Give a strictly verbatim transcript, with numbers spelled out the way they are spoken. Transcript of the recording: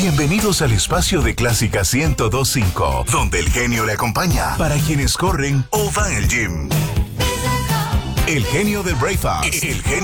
Bienvenidos al espacio de Clásica ciento dos punto cinco, donde el genio le acompaña para quienes corren o van al gym. El genio del Breakfast. El genio